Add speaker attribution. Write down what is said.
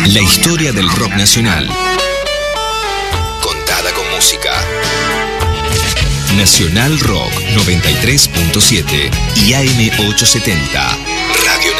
Speaker 1: La historia del rock nacional. Contada con música. Nacional Rock 93.7 y AM 870. Radio